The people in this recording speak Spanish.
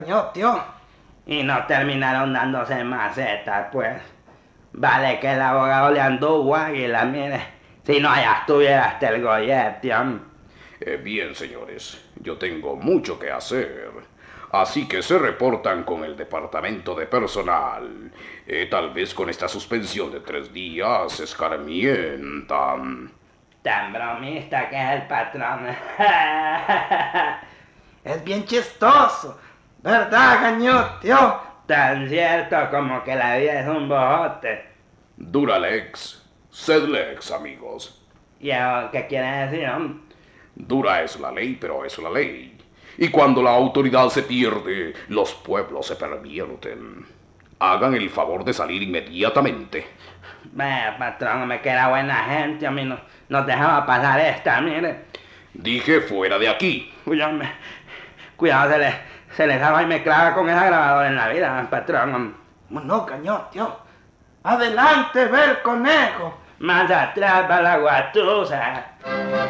Tío. Y no terminaron dándose macetas, pues. Vale que el abogado le anduvo águila, mire. Si no, ya estuviera hasta el gollete. Bien, señores, yo tengo mucho que hacer. Así que se reportan con el departamento de personal. Tal vez con esta suspensión de 3 días escarmientan. Tan bromista que es el patrón. Es bien chistoso, ¿verdad, gañotio? Tan cierto como que la vida es un bojote. Duralex, sed lex, amigos. ¿Y eso qué quiere decir? Dura es la ley, pero es la ley. Y cuando la autoridad se pierde, los pueblos se pervierten. Hagan el favor de salir inmediatamente. Patrón, me queda buena gente, a mí no dejaba pasar esta, mire. Dije fuera de aquí. Cuidado, se le salva y me clava con esa grabadora en la vida, patrón. No, cañón. Adelante, ve el conejo. Más atrás va la guatusa.